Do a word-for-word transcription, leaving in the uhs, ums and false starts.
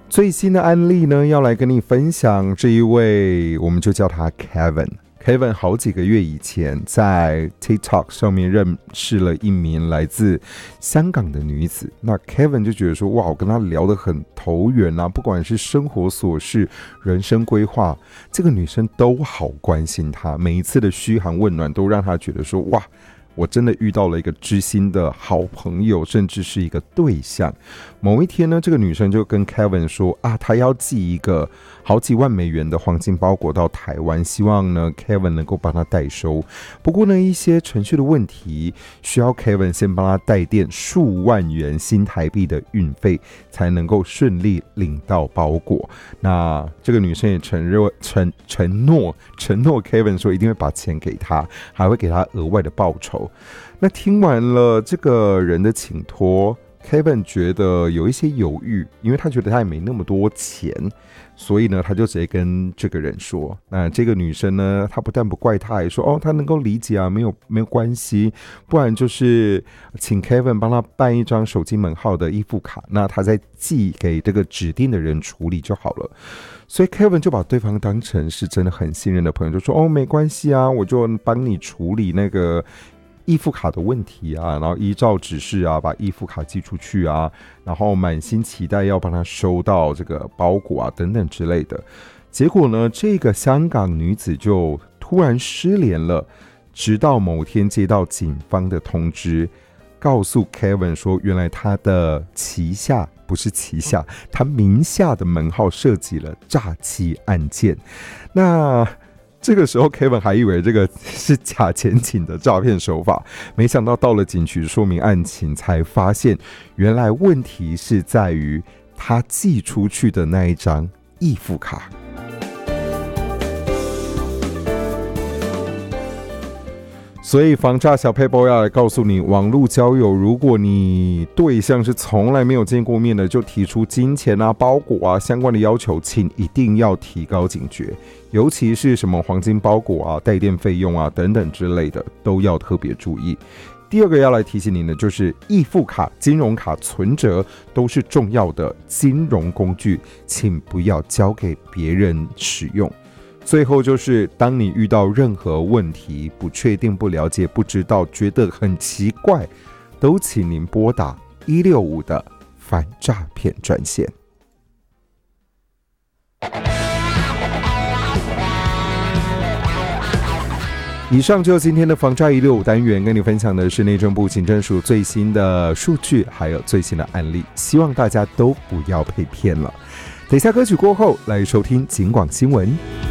最新的案例呢，要来跟你分享这一位，我们就叫他 Kevin。Kevin 好几个月以前在 TikTok 上面认识了一名来自香港的女子，那 Kevin 就觉得说，哇，我跟她聊得很投缘啊，不管是生活琐事、人生规划，这个女生都好关心他，每一次的嘘寒问暖都让他觉得说，哇，我真的遇到了一个知心的好朋友，甚至是一个对象。某一天呢，这个女生就跟 Kevin 说啊，她要寄一个好几万美元的黄金包裹到台湾，希望呢 Kevin 能够帮她代收。不过呢，一些程序的问题，需要 Kevin 先帮她代垫数万元新台币的运费，才能够顺利领到包裹。那这个女生也承认承承诺承诺 Kevin 说一定会把钱给他，还会给他额外的报酬。那听完了这个人的请托， Kevin 觉得有一些犹豫，因为他觉得他也没那么多钱，所以呢，他就直接跟这个人说，那这个女生呢，她不但不怪他，也说哦，她能够理解啊，没有没有关系，不然就是请 Kevin 帮他办一张手机门号的易付卡，那他再寄给这个指定的人处理就好了。所以 Kevin 就把对方当成是真的很信任的朋友，就说哦，没关系啊，我就帮你处理那个易付卡的问题啊，然后依照指示啊，把易付卡寄出去啊，然后满心期待要帮他收到这个包裹啊，等等之类的。结果呢，这个香港女子就突然失联了，直到某天接到警方的通知，告诉 Kevin 说，原来他的旗下不是旗下，他名下的门号涉及了诈欺案件。那这个时候 Kevin 还以为这个是假钱请的诈骗手法，没想到到了警局说明案情，才发现原来问题是在于他寄出去的那一张易付卡。所以防诈小撇步要来告诉你，网络交友，如果你对象是从来没有见过面的，就提出金钱啊、包裹啊相关的要求，请一定要提高警觉，尤其是什么黄金包裹啊、代垫费用啊等等之类的，都要特别注意。第二个要来提醒您的就是易付卡、金融卡、存折都是重要的金融工具，请不要交给别人使用。最后就是当你遇到任何问题，不确定、不了解、不知道，觉得很奇怪，都请您拨打一六五的反诈骗专线。以上就是今天的防诈一六五单元，跟你分享的是内政部警政署最新的数据，还有最新的案例，希望大家都不要被骗了。等一下歌曲过后，来收听警广新闻。